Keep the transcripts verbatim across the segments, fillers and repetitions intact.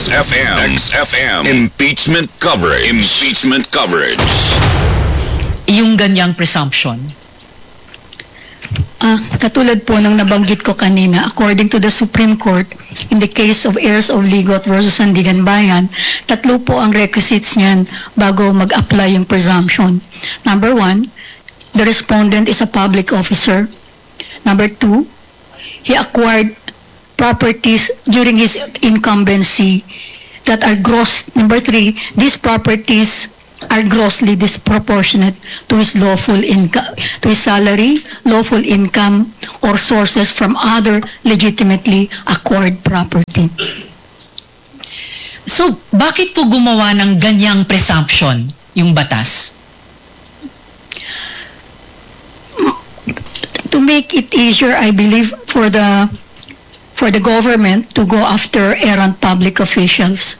X F M. X F M. Impeachment coverage. Impeachment coverage. Yung ganyang presumption. Ah, katulad po ng nabanggit ko kanina, according to the Supreme Court, in the case of heirs of Ligot versus Sandigan Bayan, tatlo po ang requisites niyan bago mag-apply yung presumption. Number one, the respondent is a public officer. Number two, he acquired properties during his incumbency that are gross. Number three, these properties are grossly disproportionate to his lawful income, to his salary, lawful income, or sources from other legitimately acquired property. So, bakit po gumawa ng ganyang presumption yung batas? To make it easier, I believe, for the for the government to go after errant public officials.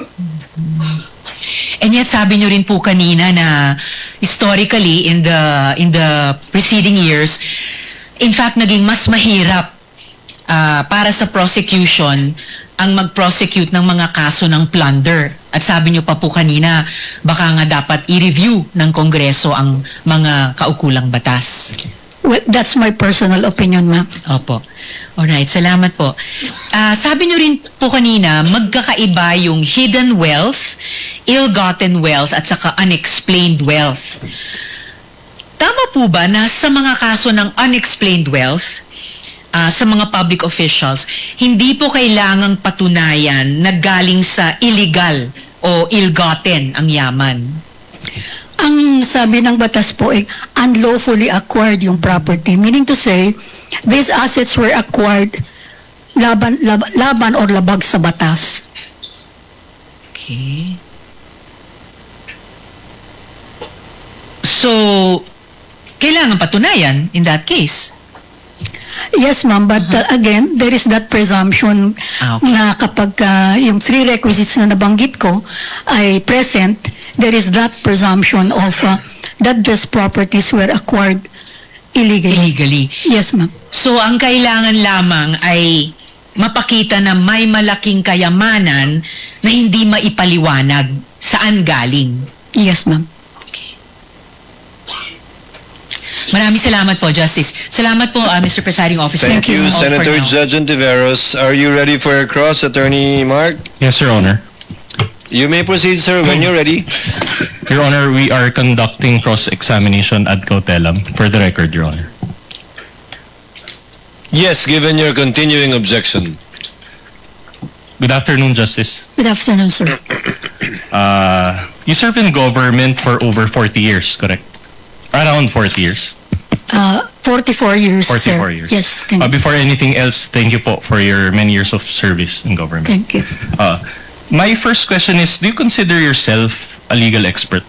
And yet sabi nyo rin po kanina na historically in the in the preceding years, in fact naging mas mahirap uh, para sa prosecution ang mag-prosecute ng mga kaso ng plunder. At sabi nyo pa po kanina, baka nga dapat i-review ng Kongreso ang mga kaukulang batas. Well, that's my personal opinion, ma'am. Opo. Alright, salamat po. Ah, sabi nyo rin po kanina, magkakaiba yung hidden wealth, ill-gotten wealth, at saka unexplained wealth. Tama po ba na sa mga kaso ng unexplained wealth, ah, sa mga public officials, hindi po kailangang patunayan na galing sa illegal o ill-gotten ang yaman? Ang sabi ng batas po ay unlawfully acquired yung property. Meaning to say, these assets were acquired laban, lab, laban or labag sa batas. Okay. So, kailangan patunayan in that case. Yes, ma'am, but uh, again, there is that presumption Ah, okay. na kapag uh, yung three requisites na nabanggit ko ay present, there is that presumption of uh, that these properties were acquired illegally. Illegally. Yes, ma'am. So, ang kailangan lamang ay mapakita na may malaking kayamanan na hindi maipaliwanag saan galing. Yes, ma'am. Okay. Maraming salamat po, Justice. Salamat po, uh, Mister Presiding Officer. Thank you, all for Senator now. Judge Ontiveros. Are you ready for your cross, Attorney Mark? Yes, Your Honor. You may proceed, sir, when you're ready. Your Honor, we are conducting cross-examination ad cautelam. For the record, Your Honor. Yes, given your continuing objection. Good afternoon, Justice. Good afternoon, sir. Uh, you serve in government for over forty years, correct? Around forty years. Uh, forty-four years, sir. forty-four years. Yes, thank Uh, you. before anything else, thank you po for your many years of service in government. Thank you. Uh, my first question is, do you consider yourself a legal expert?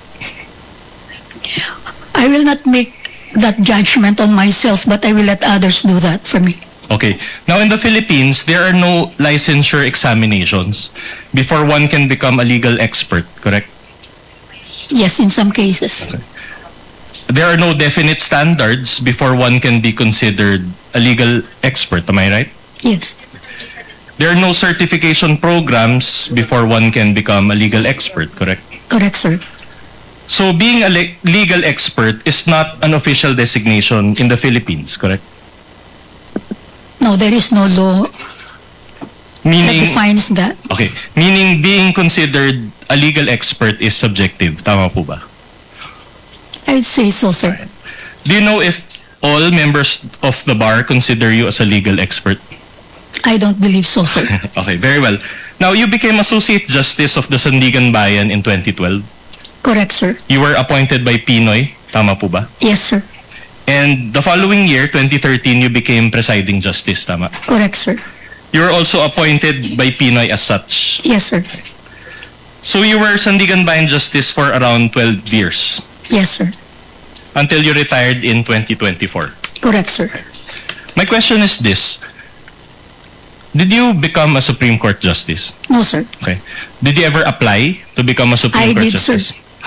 I will not make that judgment on myself, but I will let others do that for me. Okay. Now, in the Philippines, there are no licensure examinations before one can become a legal expert, correct? Yes, in some cases. There are no definite standards before one can be considered a legal expert, am I right? Yes. There are no certification programs before one can become a legal expert, correct? Correct, sir. So being a le- legal expert is not an official designation in the Philippines, correct? No, there is no law that Meaning, defines that. okay, meaning being considered a legal expert is subjective, tama po ba? I'd say so, sir. Do you know if all members of the bar consider you as a legal expert? I don't believe so, sir. Okay, very well. Now, you became Associate Justice of the Sandigan Bayan in twenty twelve. Correct, sir. You were appointed by Pinoy, tama po ba? Yes, sir. And the following year, twenty thirteen, you became Presiding Justice, tama? Correct, sir. You were also appointed by Pinoy as such. Yes, sir. So you were Sandigan Bayan Justice for around twelve years, Yes, sir. until you retired in twenty twenty-four. Correct, sir. My question is this. Did you become a Supreme Court Justice? No, sir. Okay. Did you ever apply to become a Supreme I Court did, sir. Justice?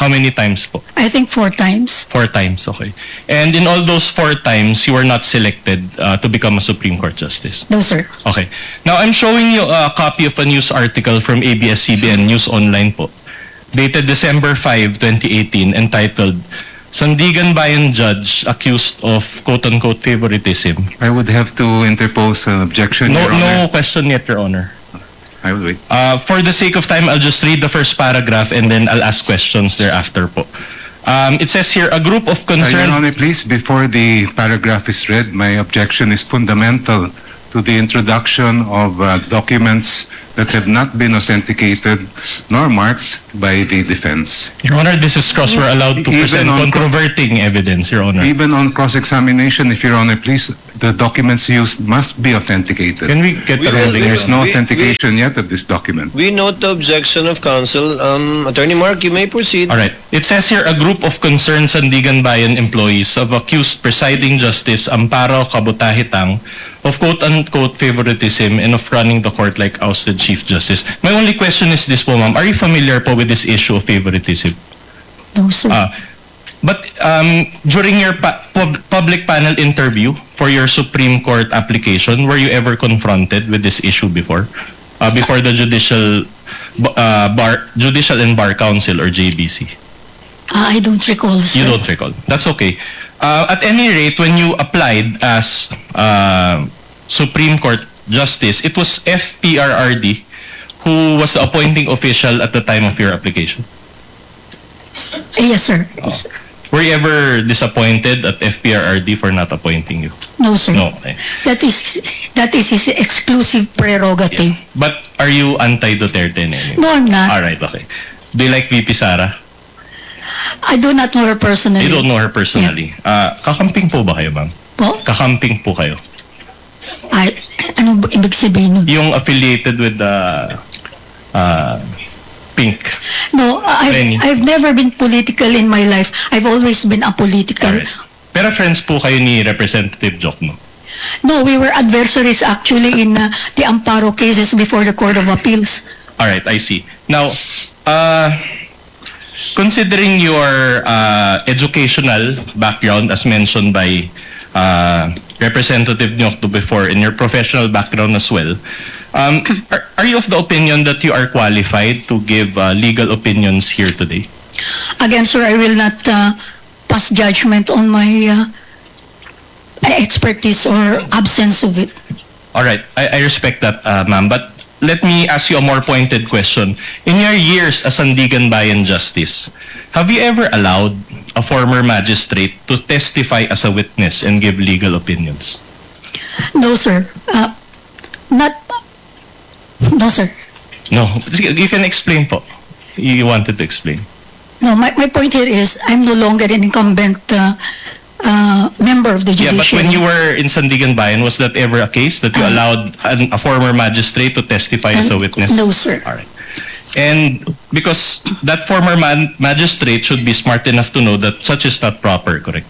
How many times po? I think four times. Four times, okay. And in all those four times, you were not selected uh, to become a Supreme Court Justice? No, sir. Okay. Now, I'm showing you a copy of a news article from A B S C B N News Online po, dated December fifth, twenty eighteen, entitled, Sandigan Bayan Judge Accused of Quote-Unquote Favoritism. I would have to interpose an objection, No, Your Honor. no question yet, Your Honor. I will wait. Uh, for the sake of time, I'll just read the first paragraph and then I'll ask questions thereafter po. Um, it says here, a group of Uh, Your concerned... Honor, please, before the paragraph is read, my objection is fundamental to the introduction of uh, documents that have not been authenticated nor marked by the defense. Your Honor, this is cross. We're allowed to Even present on- controverting evidence, Your Honor. Even on cross-examination, if Your Honor, please, the documents used must be authenticated. Can we get We the don't- ruling? There's no We- we- authentication yet of this document. We note the objection of counsel. Um, Attorney Mark, you may proceed. All right. It says here, a group of concerned Sandigan Bayan employees have accused Presiding Justice Amparo Kabutahitang of quote-unquote favoritism and of running the court like ousted Chief Justice. My only question is this po, ma'am. Are you familiar po with this issue of favoritism? No, sir. Ah, but um, during your pa- pub- public panel interview for your Supreme Court application, were you ever confronted with this issue before? Uh, before the Judicial uh, Bar Judicial and Bar Council or J B C? Uh, I don't recall, sir. You don't recall. That's okay. Uh, at any rate, when you applied as uh, Supreme Court Justice, it was F P R R D who was the appointing official at the time of your application. Uh, yes, sir. Yes, sir. Were you ever disappointed at F P R R D for not appointing you? No, sir. No. Okay. That is that is his exclusive prerogative. But are you anti-Duterte in any way? No, I'm not. All right, okay. Do you like V P Sara? I do not know her personally. You don't know her personally. Uh, kakamping po ba kayo, ma'am? Po? Kakamping po kayo. Ay, ano ba ibig sabihin nun? Yung affiliated with the uh, Pink. No, Lenny. I've, I've never been political in my life. I've always been apolitical. Alright. Pero friends po kayo ni Representative Jokno. No, we were adversaries actually in uh, the Amparo cases before the Court of Appeals. Alright, I see. Now, uh, considering your uh, educational background as mentioned by uh, Representative Nyokto before and your professional background as well, um, are, are you of the opinion that you are qualified to give uh, legal opinions here today? Again, sir, I will not uh, pass judgment on my uh, expertise or absence of it. Alright, I, I respect that, uh, ma'am. But let me ask you a more pointed question. In your years as Sandigan Bayan Justice, have you ever allowed a former magistrate to testify as a witness and give legal opinions? No, sir. Uh, not. No, sir. No. You can explain po. You wanted to explain. No, my, my point here is I'm no longer an incumbent uh, uh, member of the Yeah, judiciary. but when you were in Sandigan Bayan, was that ever a case that you Uh, allowed an, a former magistrate to testify as a And- witness? No, sir. All right. And because that former man, magistrate should be smart enough to know that such is not proper, correct?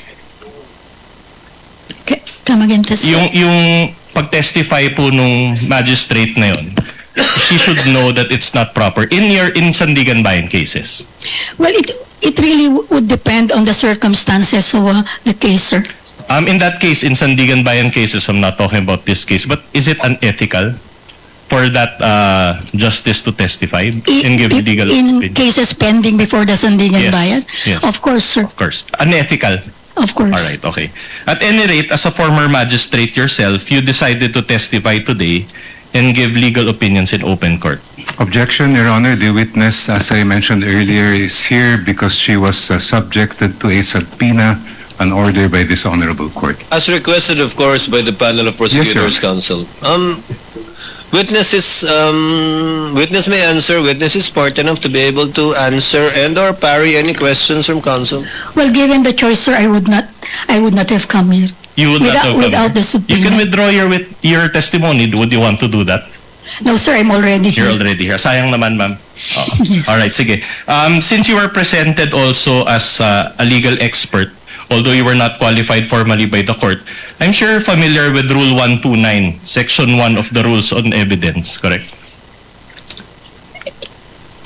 K- Come again, Tess. Yung, yung pag-testify po nung magistrate na yun, she should know that it's not proper in your in Sandigan Bayan cases. Well, it it really w- would depend on the circumstances of uh, the case, sir. Um, in that case, in Sandigan Bayan cases, I'm not talking about this case, but is it unethical for that uh, justice to testify I- and give i- legal in opinion? cases pending before the Sandigan Yes, Bayan? yes. Of course, sir. Of course. Unethical. Of course. All right, okay. At any rate, as a former magistrate yourself, you decided to testify today and give legal opinions in open court. Objection, Your Honor. The witness, as I mentioned earlier, is here because she was uh, subjected to a subpoena, an order by this honorable court. As requested, of course, by the panel of prosecutors' Yes, sir. counsel. Um, witness is, um, witness may answer. Witness is smart enough to be able to answer and or parry any questions from counsel. Well, given the choice, sir, I would not, I would not have come here. You would not Without- have come without here. the subpoena. You can withdraw your with your testimony. Would you want to do that? No, sir, I'm already here. You're already here. Sayang naman, ma'am. Oh. Yes. All right, sige. Um, since you were presented also as uh, a legal expert, although you were not qualified formally by the court, I'm sure you're familiar with Rule one twenty-nine, Section one of the Rules on Evidence, correct?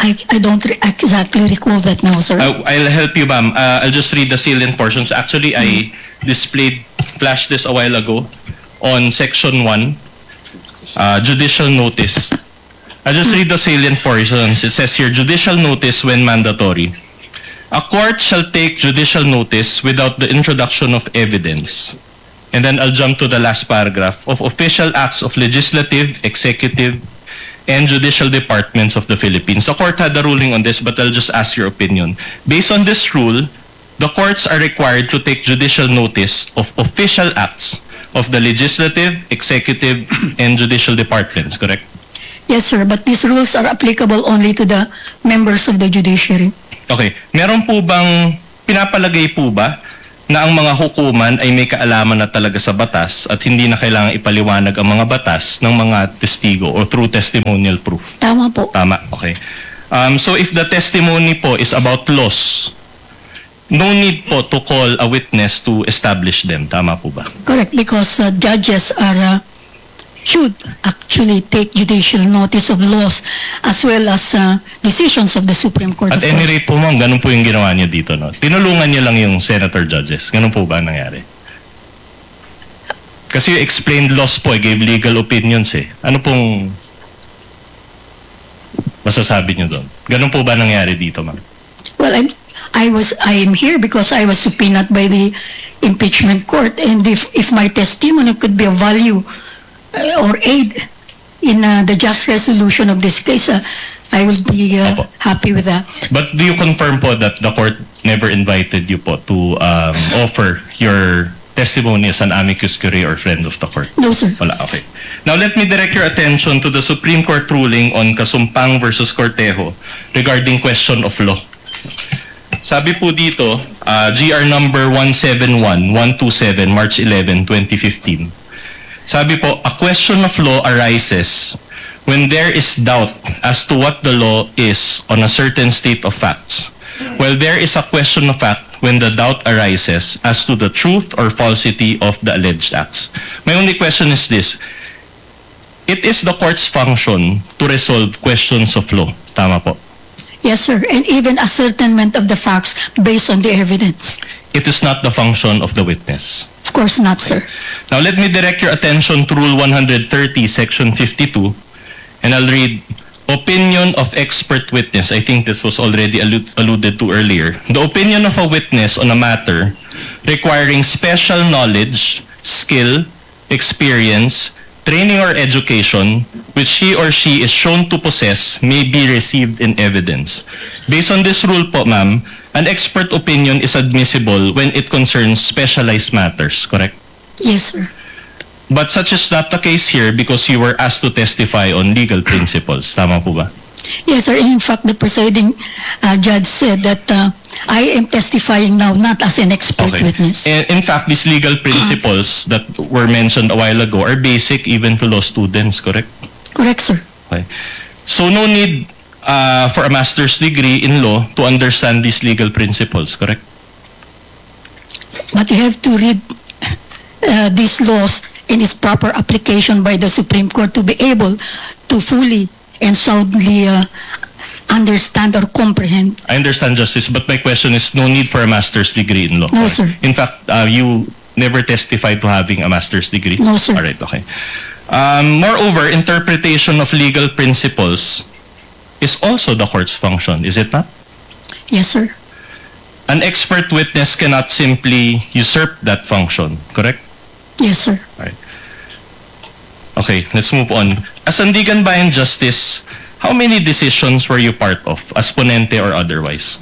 I, I don't re- exactly recall that now, sir. Uh, I'll help you, ma'am. Uh, I'll just read the salient portions. Actually, I displayed, flashed this a while ago on section one, uh, judicial notice. I'll just read the salient portions. It says here, judicial notice when mandatory. A court shall take judicial notice without the introduction of evidence. And then I'll jump to the last paragraph of official acts of legislative, executive, and judicial departments of the Philippines. The court had a ruling on this, but I'll just ask your opinion. Based on this rule, the courts are required to take judicial notice of official acts of the legislative, executive, and judicial departments, correct? Yes, sir, but these rules are applicable only to the members of the judiciary. Okay. Meron po bang, pinapalagay po ba na ang mga hukuman ay may kaalaman na talaga sa batas at hindi na kailangan ipaliwanag ang mga batas ng mga testigo or through testimonial proof? Tama po. Tama, okay. Um, so if the testimony po is about laws, no need po to call a witness to establish them. Tama po ba? Correct, because uh, judges are uh, should actually take judicial notice of laws as well as uh, decisions of the Supreme Court. At of any course. rate po ma'am, ganun po yung ginawa niyo dito. No? Tinulungan niyo lang yung senator judges. Ganun po ba nangyari? Kasi yung explained laws po, gave legal opinions eh. Ano pong masasabi niyo doon? Ganun po ba nangyari dito ma'am? Well, I'm, I was I am here because I was subpoenaed by the impeachment court, and if if my testimony could be of value uh, or aid in uh, the just resolution of this case, uh, I will be uh, Opo. happy with that. But do you confirm po that the court never invited you po to um, offer your testimony as an amicus curiae or friend of the court? No, sir. Wala, okay. Now let me direct your attention to the Supreme Court ruling on Kasumpang versus Cortejo regarding question of law. Sabi po dito, uh, G R number one seven one one two seven, March eleventh, twenty fifteen. Sabi po, a question of law arises when there is doubt as to what the law is on a certain state of facts. Well, there is a question of fact when the doubt arises as to the truth or falsity of the alleged acts. My only question is this. It is the court's function to resolve questions of law. Tama po. Yes, sir. And even ascertainment of the facts based on the evidence. It is not the function of the witness. Of course not, sir. Now, let me direct your attention to Rule one thirty, Section fifty-two, and I'll read, opinion of expert witness. I think this was already allu- alluded to earlier. The opinion of a witness on a matter requiring special knowledge, skill, experience, training or education, which he or she is shown to possess, may be received in evidence. Based on this rule po, ma'am, an expert opinion is admissible when it concerns specialized matters, correct? Yes, sir. But such is not the case here because you were asked to testify on legal principles. Tama po ba? Yes, sir. In fact, the presiding uh, judge said that uh, I am testifying now not as an expert witness. In, in fact, these legal principles that were mentioned a while ago are basic even to law students, correct? Correct, sir. Okay. So no need uh, for a master's degree in law to understand these legal principles, correct? But you have to read uh, these laws in its proper application by the Supreme Court to be able to fully and soundly uh, understand or comprehend. I understand, Justice, but my question is no need for a master's degree in law. No, sir. In fact, uh, you never testified to having a master's degree? No, sir. All right, okay. Um, moreover, interpretation of legal principles is also the court's function, is it not? Yes, sir. An expert witness cannot simply usurp that function, correct? Yes, sir. All right. Okay, let's move on. As Sandigan Bayan Justice, how many decisions were you part of, as ponente or otherwise?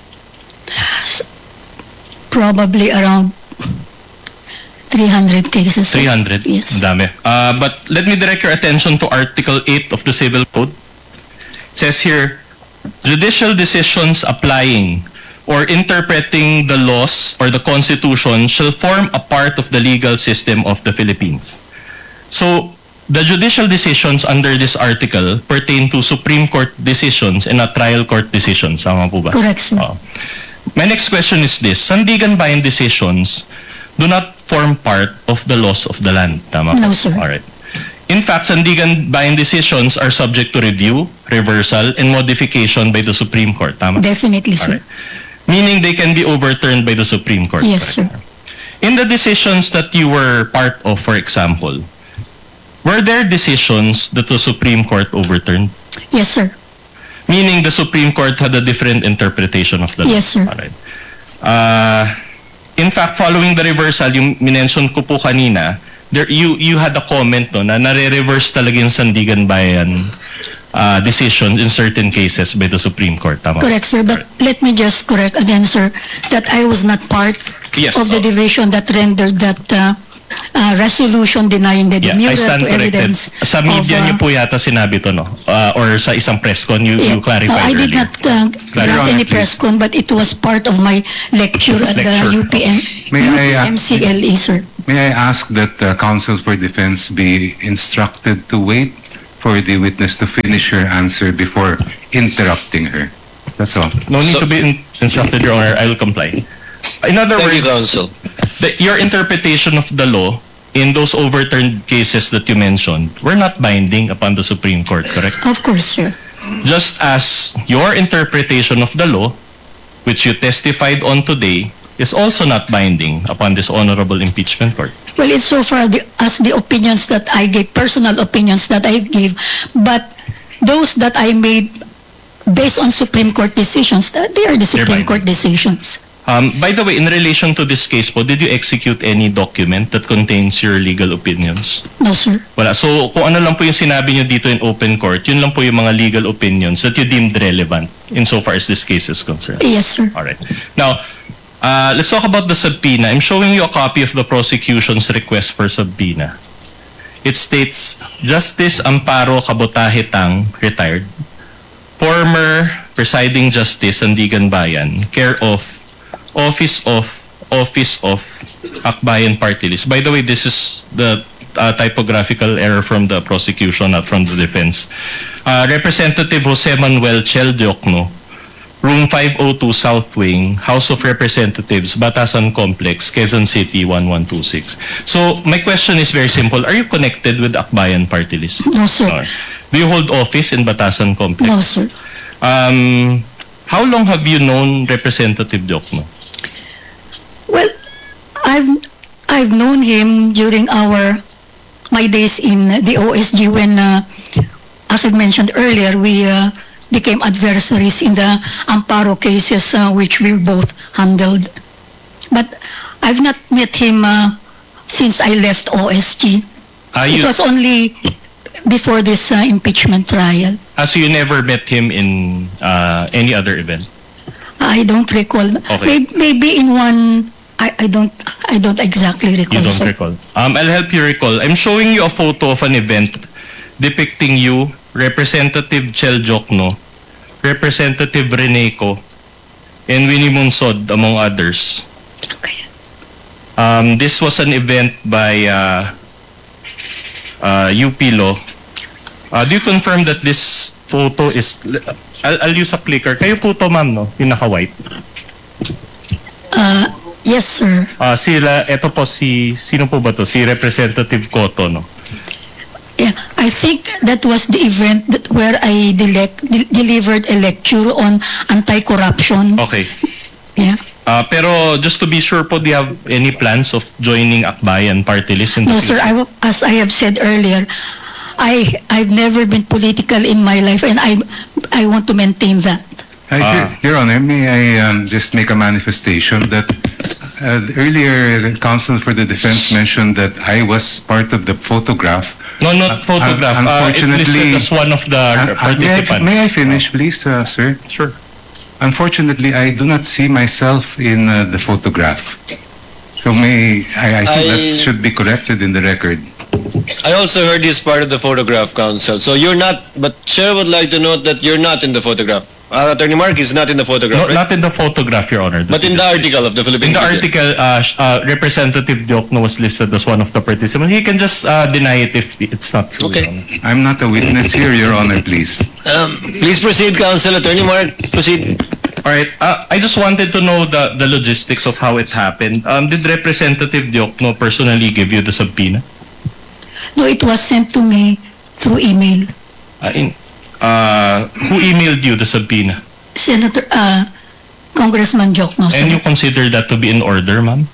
Probably around three hundred cases. sir. three hundred? Yes. Ang dami. Uh, but let me direct your attention to Article eight of the Civil Code. It says here, judicial decisions applying or interpreting the laws or the Constitution shall form a part of the legal system of the Philippines. So, the judicial decisions under this article pertain to Supreme Court decisions and not trial court decisions. Tama po ba? Correct, sir. Oo. My next question is this. Sandigan Bayan decisions do not form part of the laws of the land. Tama po? No, sir. Alright. In fact, Sandigan Bayan decisions are subject to review, reversal, and modification by the Supreme Court. Tama? Definitely, sir. Alright. Meaning they can be overturned by the Supreme Court. Yes, correct? sir. In the decisions that you were part of, for example, were there decisions that the Supreme Court overturned? Yes, sir. Meaning the Supreme Court had a different interpretation of the law. Yes, sir. Alright. Uh, in fact, following the reversal, yung minention ko po kanina, there, you you had a comment no, na nare-reverse talaga yung Sandigan Bayan uh, decision in certain cases by the Supreme Court. Tama? Correct, sir. But let me just correct again, sir, that I was not part Yes. of the division that rendered that uh, uh, resolution denying the Yeah, I demurrer stand to corrected. evidence. Sa media of, uh, niyo po yata sinabi to, no? Uh, or sa isang press con, you, you yeah, clarified no, I did earlier. not uh, grant any please. press con, but it was part of my lecture at Lecture. the U P M, May I, uh, M C L E, sir. May I ask that uh, counsel for defense be instructed to wait for the witness to finish her answer before interrupting her? That's all. No need So- to be in- instructed, Your Honor. I will comply. In other Thank you, words, counsel. the, your interpretation of the law in those overturned cases that you mentioned were not binding upon the Supreme Court, correct? Of course, sir. Just as your interpretation of the law, which you testified on today, is also not binding upon this honorable impeachment court. Well, it's so far the, as the opinions that I gave, personal opinions that I gave, but those that I made based on Supreme Court decisions, that they are the Supreme binding. Court decisions. Um, by the way, in relation to this case po, did you execute any document that contains your legal opinions? No, sir. Wala. So, kung ano lang po yung sinabi nyo dito in open court, yun lang po yung mga legal opinions that you deemed relevant insofar as this case is concerned. Yes, sir. Alright. Now, uh, let's talk about the subpoena. I'm showing you a copy of the prosecution's request for subpoena. It states, Justice Amparo Cabotaje Tang, retired, former Presiding Justice Sandigan Bayan, care of Office of Office of Akbayan Party List. By the way, this is the uh, typographical error from the prosecution, not from the defense. Uh, Representative Jose Manuel Chel Diokno, Room five oh two South Wing, House of Representatives, Batasan Complex, Quezon City one one two six. So, my question is very simple. Are you connected with Akbayan Party List? No, sir. Or, do you hold office in Batasan Complex? No, sir. Um, how long have you known Representative Diokno? Well, I've I've known him during our my days in the O S G when, uh, as I mentioned earlier, we uh, became adversaries in the Amparo cases uh, which we both handled. But I've not met him uh, since I left O S G. Ah, It you, was only before this uh, impeachment trial. ah, so you never met him in uh, any other event? I don't recall. Okay. Maybe, maybe in one. I, I don't. I don't exactly recall. You don't sir. recall. Um, I'll help you recall. I'm showing you a photo of an event depicting you, Representative Chel Diokno, Representative Reneco, and Winnie Munsod, among others. Okay. Um, this was an event by uh, uh, U P Law. Uh, do you confirm that this photo is... I'll, I'll use a clicker. Kayo po to, ma'am, no? Yung naka-white. Uh, yes, sir. Uh, sila, eto po si... Sino po ba to? Si Representative Cotto, no? Yeah, I think that was the event that where I delec- de- delivered a lecture on anti-corruption. Okay. Yeah. Uh, pero just to be sure po, do you have any plans of joining Akbayan Party List in the No, sir. future? I, wa- as I have said earlier, I I've never been political in my life, and I I want to maintain that. Uh, Your- Your Honor, may I um, just make a manifestation that uh, earlier counsel for the defense mentioned that I was part of the photograph. No, not photograph. Un- Uh, it unfortunately- listed as one of the Uh, uh, may, I, participants. may I finish, please, uh, sir? Sure. Unfortunately, I do not see myself in uh, the photograph. So may I, I think that I- should be corrected in the record. I also heard he's part of the photograph council. So you're not, but Chair would like to note that you're not in the photograph. Uh, Attorney Mark is not in the photograph, No, right? not in the photograph, Your Honor. But in the article of the Philippine In the Media. article, uh, sh- uh, Representative Diokno was listed as one of the participants. He can just uh, deny it if it's not true. Okay. Your Honor. I'm not a witness here, Your Honor, please. Um, please proceed, Counsel. Attorney Mark, proceed. All right. Uh, I just wanted to know the, the logistics of how it happened. Um, did Representative Diokno personally give you the subpoena? No, it was sent to me through email. Uh, in, uh, who emailed you the subpoena? Senator, uh, Congressman Jokno, sir. And you consider that to be in order, ma'am?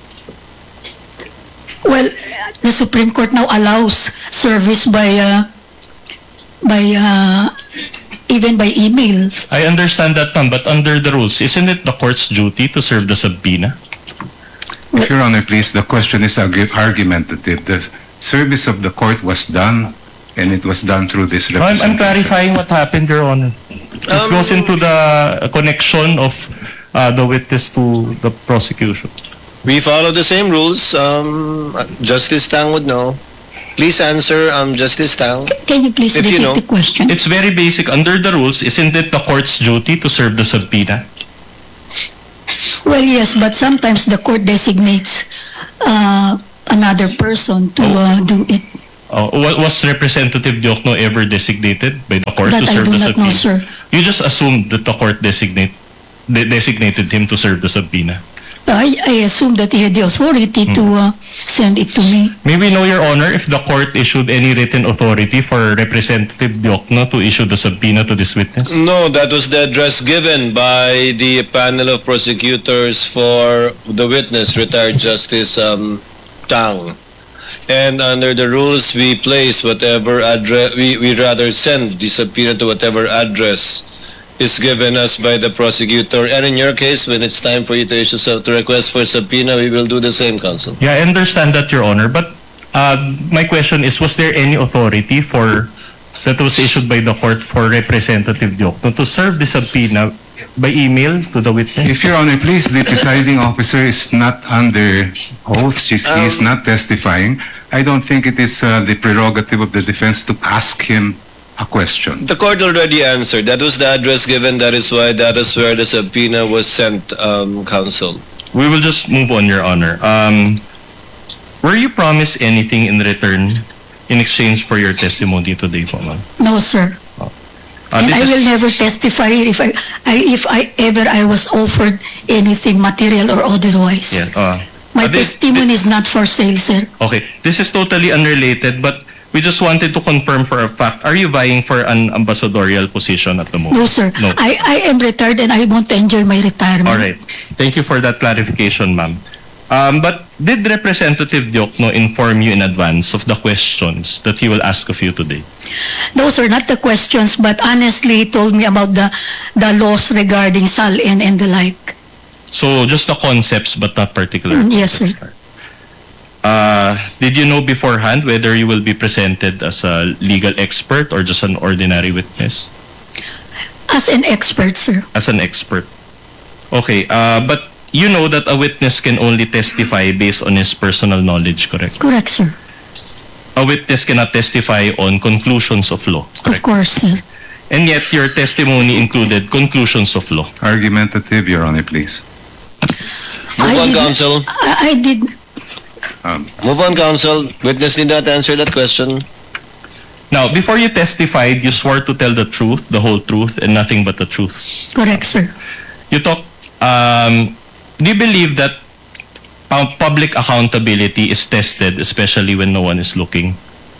Well, the Supreme Court now allows service by, uh, by, uh, even by emails. I understand that, ma'am, but under the rules, isn't it the court's duty to serve the subpoena? If Your Honor, please, the question is argu- argumentative. The service of the court was done, and it was done through this I'm, representation. I'm clarifying what happened, Your Honor. This Um, goes into the connection of uh, the witness to the prosecution. We follow the same rules. Um, Justice Tang would know. Please answer, um, Justice Tang. Can you please If you repeat know. the question? It's very basic. Under the rules, isn't it the court's duty to serve the subpoena? Well, yes, but sometimes the court designates uh, another person to uh, do it. Uh, wa- was Representative Diokno ever designated by the court That to I serve do the not know, subpoena? sir. You just assumed that the court designate, de- designated him to serve the subpoena. I, I assume that he had the authority to uh, send it to me. May we know, Your Honor, if the court issued any written authority for Representative Diokno to issue the subpoena to this witness? No, that was the address given by the panel of prosecutors for the witness, retired Justice um, Tang. And under the rules, we place whatever address, we, we rather send the subpoena to whatever address is given us by the prosecutor. And in your case, when it's time for you to issue sub- to request for subpoena, we will do the same, counsel. Yeah, I understand that, Your Honor, but uh, my question is, was there any authority for that was issued by the court for Representative Diokno to serve the subpoena by email to the witness? If Your Honor, please, the presiding officer is not under oath. She's, he is Um, not testifying. I don't think it is uh, the prerogative of the defense to ask him a question. The court already answered. That was the address given. That is why that is where the subpoena was sent, um, counsel. We will just move on, Your Honor. Um, were you promised anything in return in exchange for your testimony today, po, ma'am? No, sir. Uh, And this I is- will never testify if I, I if I ever I was offered anything material or otherwise. Yes, uh, My uh, this- testimony is not for sale, sir. Okay, this is totally unrelated, but we just wanted to confirm for a fact, are you vying for an ambassadorial position at the moment? No, sir. No. I, I am retired and I want to enjoy my retirement. All right. Thank you for that clarification, ma'am. Um, but did Representative Diokno inform you in advance of the questions that he will ask of you today? No, sir, not the questions, but honestly, he told me about the the laws regarding S A L N and the like. So just the concepts, but not particular. Mm, yes, sir. concepts. Uh, did you know beforehand whether you will be presented as a legal expert or just an ordinary witness? As an expert, sir. As an expert. Okay, uh, but you know that a witness can only testify based on his personal knowledge, correct? Correct, sir. A witness cannot testify on conclusions of law, Of correct? course, sir. And yet your testimony included conclusions of law. Argumentative, Your Honor, please. Move I on, did- counsel. I, I did. Um, Move on, counsel. Witness did not answer that question. Now, before you testified, you swore to tell the truth, the whole truth, and nothing but the truth. Correct, sir. You talk, um, do you believe that uh, public accountability is tested, especially when no one is looking?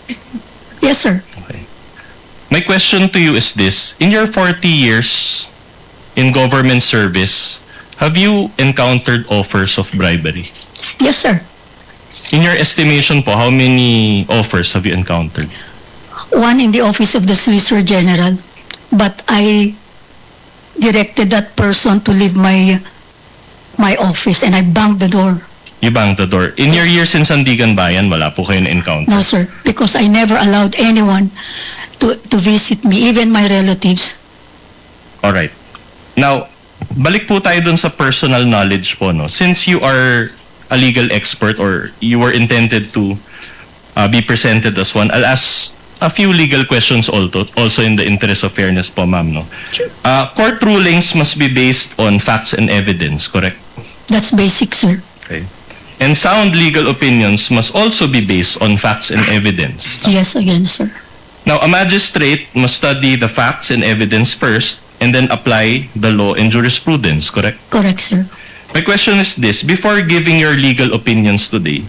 Yes, sir. Okay. My question to you is this. In your forty years in government service, have you encountered offers of bribery? Yes, sir. In your estimation po, how many offers have you encountered? One in the office of the Solicitor General, but I directed that person to leave my my office and I banged the door. You banged the door. In your years in Sandigan Bayan, wala po kayo na-encounter? No, sir, because I never allowed anyone to to visit me, even my relatives. Alright. Now, balik po tayo dun sa personal knowledge po, no? Since you are a legal expert or you were intended to uh, be presented as one, I'll ask a few legal questions also, also in the interest of fairness po, ma'am, no? Uh, court rulings must be based on facts and evidence, correct? That's basic, sir. Okay. And sound legal opinions must also be based on facts and evidence. Yes, again, sir. Now, a magistrate must study the facts and evidence first and then apply the law and jurisprudence, correct? Correct, sir. My question is this. Before giving your legal opinions today,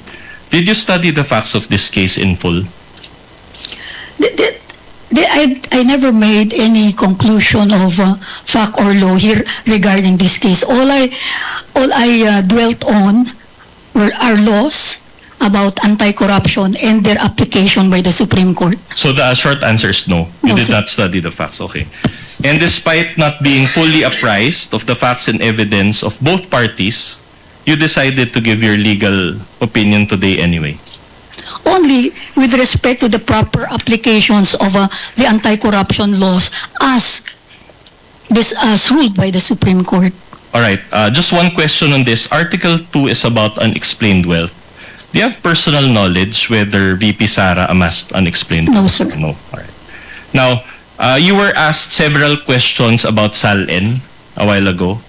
Did you study the facts of this case in full? The- the- the- I, I never made any conclusion of uh, fact or law here regarding this case. All I, all I uh, dwelt on were our laws about anti-corruption and their application by the Supreme Court. So the short answer is no. You No, did sir. not study the facts. Okay. And despite not being fully apprised of the facts and evidence of both parties, you decided to give your legal opinion today anyway. Only with respect to the proper applications of uh, the anti-corruption laws as this as ruled by the Supreme Court. All right. Uh, just one question on this. Article two is about unexplained wealth. Do you have personal knowledge whether V P Sara amassed unexplained No, wealth? sir. No. All right. Now, uh, you were asked several questions about SALN a while ago.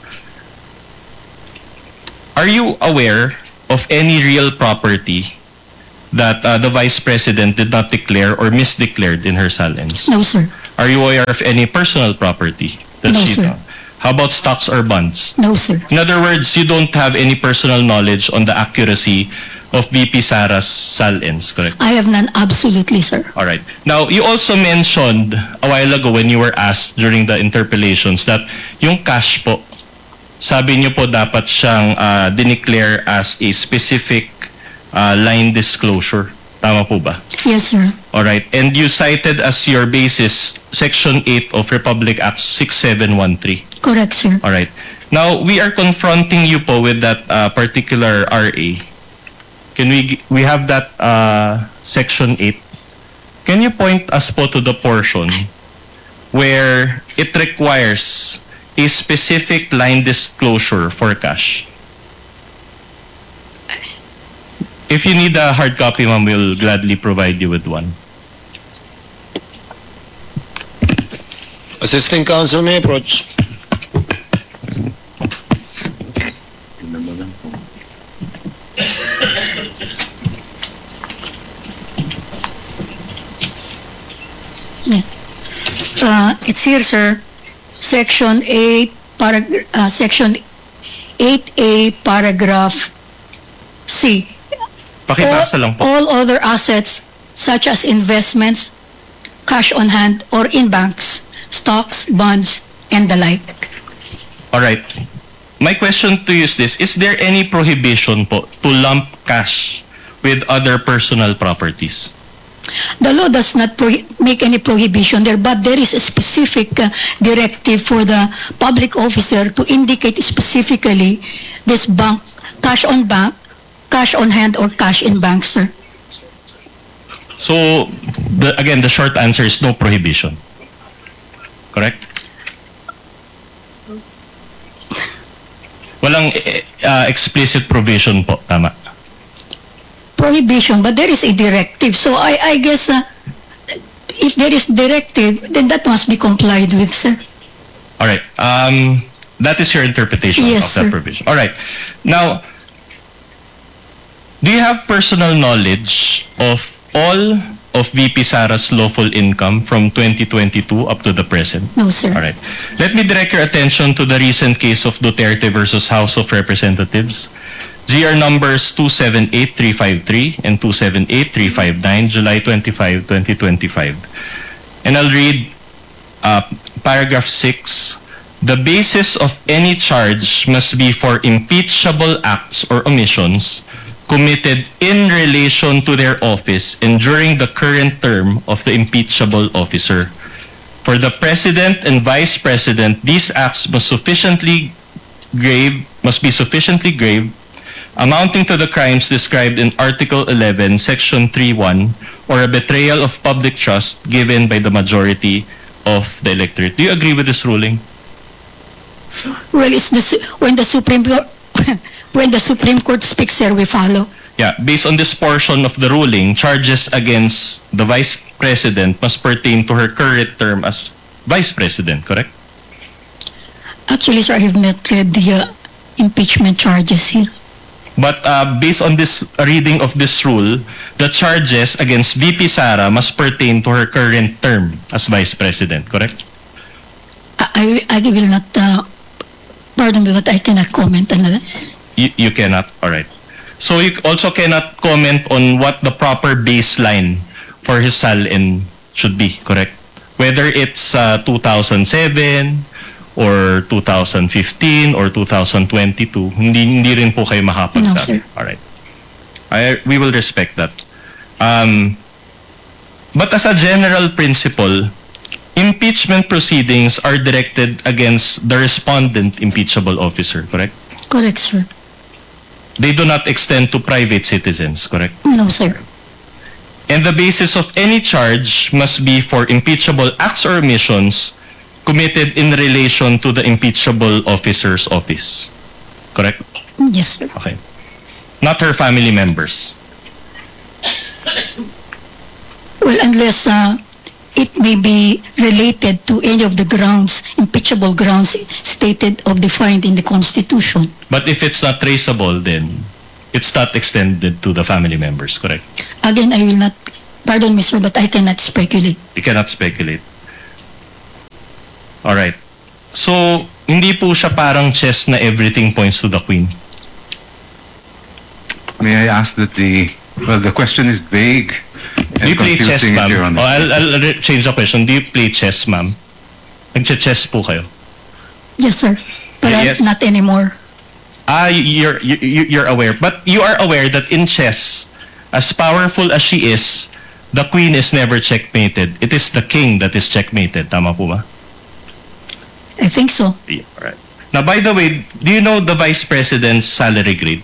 Are you aware of any real property that uh, the Vice President did not declare or misdeclared in her SALNs? No, sir. Are you aware of any personal property that No, she sir. found? How about stocks or bonds? No, sir. In other words, you don't have any personal knowledge on the accuracy of V P Sara's SALNs, correct? I have none, absolutely, sir. All right. Now, you also mentioned a while ago when you were asked during the interpellations that yung cash po, sabi niyo po dapat siyang uh, dineclare as a specific uh, line disclosure. Tama po ba? Yes, sir. All right. And you cited as your basis Section eight of Republic Act six seven one three. Correct, sir. All right. Now, we are confronting you po with that uh, particular R A. Can we we have that uh, Section eight? Can you point us po to the portion where it requires a specific line disclosure for cash? If you need a hard copy, ma'am, we'll gladly provide you with one. Assisting Counsel may approach. Uh, it's here, sir. Section eight, parag- uh, Section eight A, paragraph C. Pakibasa lang po. All other assets such as investments, cash on hand, or in banks, stocks, bonds, and the like. All right. My question to you is this. Is there any prohibition po to lump cash with other personal properties? The law does not prohi- make any prohibition there, but there is a specific uh, directive for the public officer to indicate specifically this bank, cash on bank, cash on hand, or cash in bank, sir. So, the, again, the short answer is no prohibition. Correct? Walang eh, uh, explicit provision po, tama? Prohibition, but there is a directive. So I, I guess uh, if there is directive, then that must be complied with, sir. All right. Um, that is your interpretation Yes, of that sir. provision. All right. Now, do you have personal knowledge of all of V P Sara's lawful income from twenty twenty-two up to the present? No, sir. All right. Let me direct your attention to the recent case of Duterte versus House of Representatives. G R numbers two seven eight three five three and two seven eight three five nine, July twenty-fifth, twenty twenty-five. And I'll read uh, paragraph six. The basis of any charge must be for impeachable acts or omissions committed in relation to their office and during the current term of the impeachable officer. For the President and Vice President, these acts must sufficiently grave, must be sufficiently grave, amounting to the crimes described in Article eleven, Section three one, or a betrayal of public trust given by the majority of the electorate. Do you agree with this ruling? Well, it's the su- when the Supreme Court when the Supreme Court speaks, sir, we follow. Yeah, based on this portion of the ruling, charges against the Vice President must pertain to her current term as Vice President, correct? Actually, sir, I have not read the uh, impeachment charges here. But uh, based on this reading of this rule, the charges against V P Sara must pertain to her current term as Vice President, correct? I, I, I will not, uh, pardon me, but I cannot comment on that. You, you cannot? All right. So you also cannot comment on what the proper baseline for his SALN should be, correct? Whether it's uh, two thousand seven or two thousand fifteen or two thousand twenty-two, hindi, hindi rin po kayo makapagsabi. No, sir. Alright. I, we will respect that. Um, but as a general principle, impeachment proceedings are directed against the respondent impeachable officer, correct? Correct, sir. They do not extend to private citizens, correct? No, sir. And the basis of any charge must be for impeachable acts or omissions committed in relation to the impeachable officer's office. Correct? Yes, sir. Okay. Not her family members. Well, unless uh, it may be related to any of the grounds, impeachable grounds stated or defined in the Constitution. But if it's not traceable, then it's not extended to the family members, correct? Again, I will not, pardon me, sir, but I cannot speculate. You cannot speculate. Alright. So, hindi po siya parang chess na everything points to the queen. May I ask that the, well, the question is vague Do you and play chess, confusing, ma'am? Your Honor. Oh, I'll, I'll re- change the question. Do you play chess, ma'am? Nag-chess po kayo? Yes, sir. But uh, Yes. not anymore. Ah, you're, you, you're aware. But you are aware that in chess, as powerful as she is, the queen is never checkmated. It is the king that is checkmated. Tama po ba? I think so. Yeah, alright. Now, by the way, do you know the vice president's salary grade?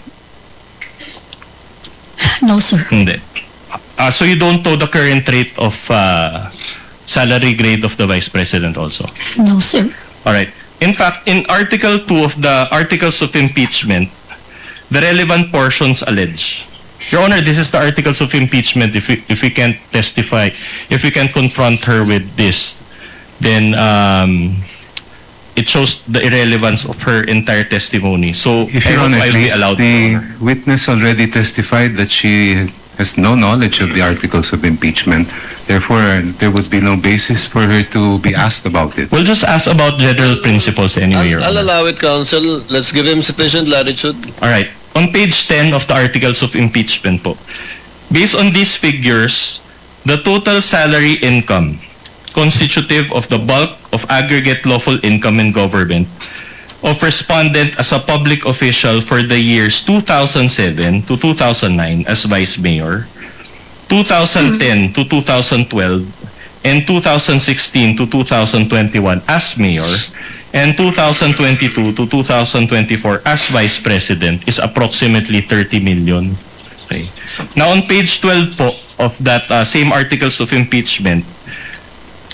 No, sir. Hindi. Ah, so you don't know the current rate of uh, salary grade of the vice president also? No, sir. Alright. In fact, in Article two of the Articles of Impeachment, the relevant portions allege. Your Honor, this is the Articles of Impeachment. If we, if we can't testify, if we can confront her with this, then um, it shows the irrelevance of her entire testimony. So, If I Your hope Honor, I'll be please, allowed the to. witness already testified that she has no knowledge of the articles of impeachment. Therefore, there would be no basis for her to be asked about it. We'll just ask about general principles anyway, Your I'll, I'll Honor. allow it, counsel. Let's give him sufficient latitude. Alright. On page ten of the Articles of Impeachment po, based on these figures, the total salary income constitutive of the bulk of aggregate lawful income in government of respondent as a public official for the years two thousand seven to two thousand nine as vice mayor, two thousand ten to two thousand twelve, and two thousand sixteen to two thousand twenty-one as mayor, and two thousand twenty-two to two thousand twenty-four as vice president is approximately thirty million. Okay. Now on page twelve po of that uh, same Articles of Impeachment,